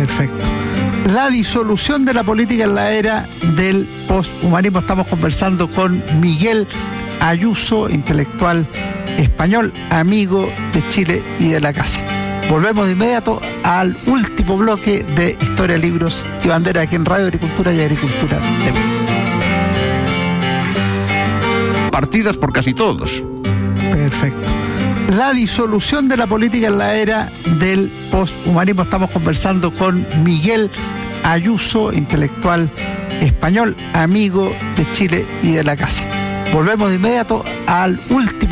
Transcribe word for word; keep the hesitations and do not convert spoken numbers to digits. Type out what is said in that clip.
Perfecto. La disolución de la política en la era del posthumanismo. Estamos conversando con Miguel Ayuso, intelectual español, amigo de Chile y de la casa. Volvemos de inmediato al último bloque de Historia, Libros y Bandera aquí en Radio Agricultura y Agricultura T V. Partidas por casi todos. Perfecto. La disolución de la política en la era del posthumanismo. Estamos conversando con Miguel Ayuso, intelectual español, amigo de Chile y de la casa. Volvemos de inmediato al último